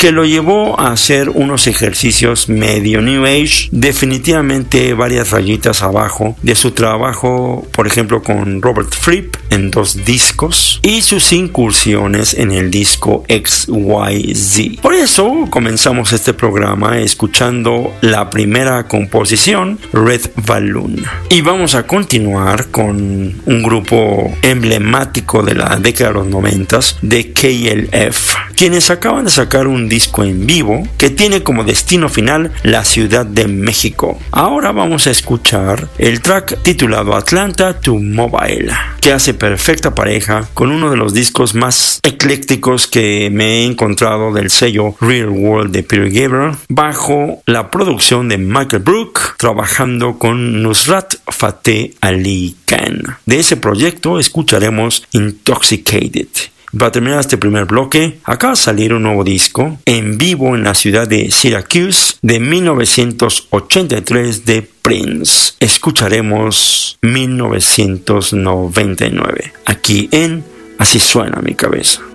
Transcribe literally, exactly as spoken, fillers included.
que lo llevó a hacer unos ejercicios medio New Age, definitivamente varias rayitas abajo de su trabajo, por ejemplo, con Robert Fripp en dos discos y sus incursiones en el disco X Y Z. Por eso comenzamos este programa escuchando la primera composición, Red Balloon, y vamos a continuar con un grupo emblemático de la década de los noventas, de K L F, quienes acaban de sacar un disco en vivo que tiene como destino final la Ciudad de México. Ahora vamos a escuchar el track titulado Atlanta to Mobile, que hace perfecta pareja con uno de los discos más eclécticos que me he encontrado del sello Real World de Peter Gabriel, bajo la producción de Michael Brook, trabajando con Nusrat Fateh Ali Khan. De ese proyecto escucharemos Intoxicated. Para terminar este primer bloque, acaba de salir un nuevo disco en vivo en la ciudad de Syracuse de mil novecientos ochenta y tres de Prince. Escucharemos mil novecientos noventa y nueve aquí en Así Suena Mi Cabeza.